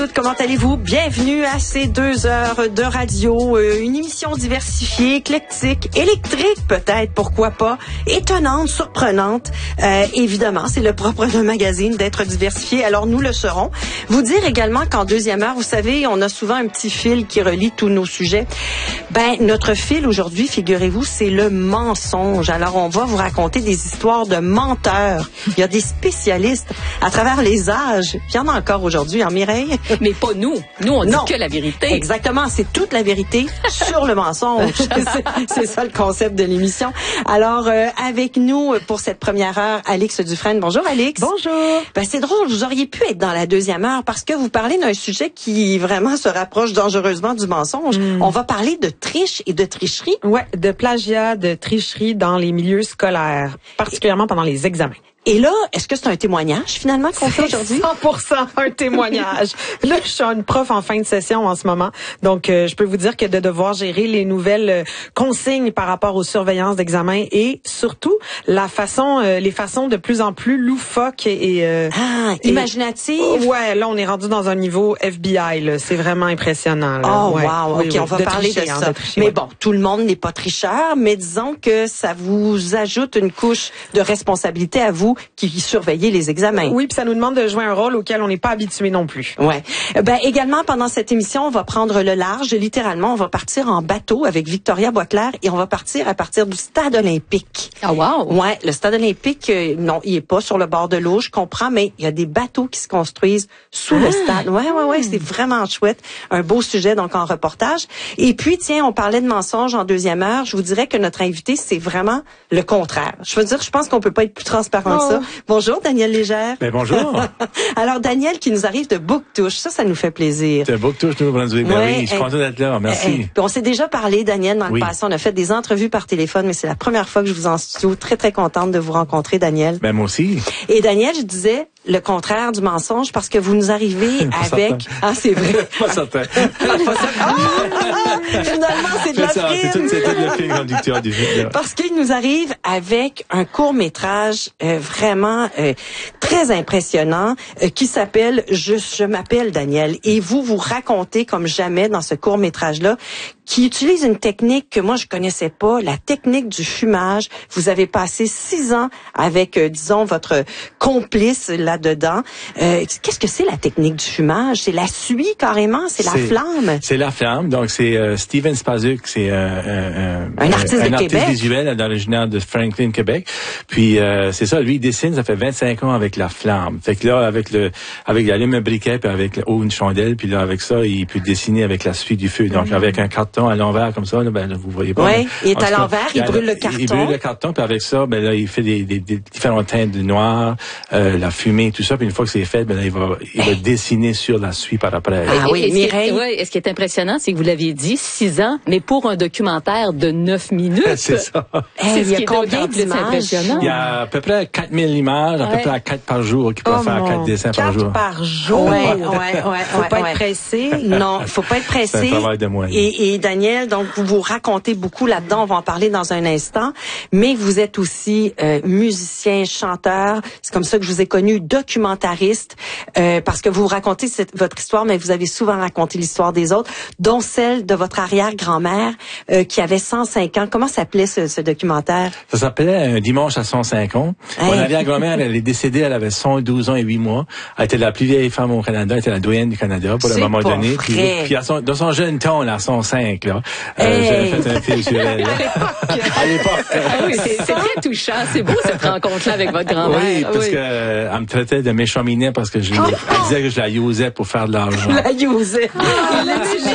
Comment allez-vous? Bienvenue à ces 2 heures de radio, une émission diversifiée, éclectique, électrique peut-être, pourquoi pas, étonnante, surprenante. Évidemment, c'est le propre d'un magazine d'être diversifié, alors nous le serons. Vous dire également qu'en deuxième heure, vous savez, on a souvent un petit fil qui relie tous nos sujets. Notre fil aujourd'hui, figurez-vous, c'est le mensonge. Alors, on va vous raconter des histoires de menteurs. Il y a des spécialistes à travers les âges. Il y en a encore aujourd'hui, hein, Mireille? Mais pas nous. Nous, on dit que la vérité. Exactement. C'est toute la vérité sur le mensonge. C'est ça le concept de l'émission. Alors, avec nous pour cette première heure, Alix Dufresne. Bonjour, Alix. Bonjour. C'est drôle. Vous auriez pu être dans la deuxième heure parce que vous parlez d'un sujet qui vraiment se rapproche dangereusement du mensonge. On va parler de triche et de tricherie. Ouais, de plagiat, de tricherie dans les milieux scolaires, particulièrement pendant les examens. Et là, est-ce que c'est un témoignage, finalement, qu'on fait aujourd'hui? 100% un témoignage. Là, je suis une prof en fin de session en ce moment. Donc, je peux vous dire que de devoir gérer les nouvelles consignes par rapport aux surveillances d'examen et surtout les façons de plus en plus loufoques et imaginatives. Ouais, là, on est rendu dans un niveau FBI, là. C'est vraiment impressionnant, là. Oh, ouais. wow. OK, on va parler de ça. Mais bon, tout le monde n'est pas tricheur, mais disons que ça vous ajoute une couche de responsabilité à vous qui surveillez les examens. Oui, puis ça nous demande de jouer un rôle auquel on n'est pas habitué non plus. Ouais. Également, pendant cette émission, on va prendre le large. Littéralement, on va partir en bateau avec Victoria Boisclair et on va partir à partir du stade olympique. Ah, wow! Ouais, le stade olympique, non, il est pas sur le bord de l'eau, je comprends, mais il y a des bateaux qui se construisent sous le stade. Ouais, c'est vraiment chouette. Un beau sujet, donc, en reportage. Et puis, tiens, on parlait de mensonges en deuxième heure. Je vous dirais que notre invité, c'est vraiment le contraire. Je veux dire, je pense qu'on peut pas être plus transparent que ça. Bonjour, Daniel Légère. Bonjour. Alors, Daniel qui nous arrive de Bouctouche, ça nous fait plaisir. C'est Bouctouche, Nouveau-Brunswick. Oui, je suis content d'être là. Merci. On s'est déjà parlé, Daniel, dans le passé. On a fait des entrevues par téléphone, mais c'est la première fois que je vous en studio. Très, très contente de vous rencontrer, Daniel. Moi aussi. Et Daniel, je disais le contraire du mensonge parce que vous nous arrivez avec... Ah, c'est vrai. Pas certain. Finalement, c'est de la frime. C'est tout le fil conducteur du film. Parce qu'il nous arrive avec un court-métrage vraiment très impressionnant qui s'appelle Je m'appelle Daniel. Et vous racontez comme jamais dans ce court-métrage-là qui utilise une technique que moi je connaissais pas, la technique du fumage. Vous avez passé 6 ans avec, disons, votre complice là-dedans. Qu'est-ce que c'est la technique du fumage? C'est la suie carrément? C'est la flamme? C'est la flamme. Donc c'est Steven Spazuk, c'est un artiste visuel originaire de Franklin, Québec. Puis c'est ça, lui il dessine, ça fait 25 ans avec la flamme. Fait que là avec l'allume un briquet puis avec une chandelle, puis là avec ça il peut dessiner avec la suie du feu. Donc avec un carton à l'envers comme ça, là, vous voyez pas. Oui, il est à l'envers, il brûle le carton. Il brûle le carton, puis avec ça, là, il fait des différentes teintes de noir, la fumée, tout ça, puis une fois que c'est fait, là, il va dessiner sur la suie par après. Ah oui, Mireille. Et ce qui est impressionnant, c'est que vous l'aviez dit, 6 ans, mais pour un documentaire de 9 minutes. C'est ça. Il y a combien d'images? Il y a à peu près 4000 images, à peu près 4 par jour, qui peuvent faire 4 dessins par jour. 4 par jour? Ouais. Faut pas être pressé. Non, faut pas être pressé. C'est un travail de moyens. Et Daniel, donc vous racontez beaucoup là-dedans, on va en parler dans un instant, mais vous êtes aussi musicien, chanteur, c'est comme ça que je vous ai connu, documentariste, parce que vous racontez votre histoire, mais vous avez souvent raconté l'histoire des autres, dont celle de votre arrière-grand-mère qui avait 105 ans. Comment s'appelait ce documentaire? Ça s'appelait Un dimanche à 105 ans. Mon arrière-grand-mère, elle est décédée, elle avait 112 ans et 8 mois. Elle était la plus vieille femme au Canada, elle était la doyenne du Canada pour le moment donné. Puis dans son jeune temps, là, à 105, là, j'avais fait un film sur elle. À l'époque. Oui, c'est très touchant. C'est beau cette rencontre-là avec votre grand-mère. Oui, parce que elle me traitait de méchant minet parce que elle disait que je la usais pour faire de l'argent. La usais.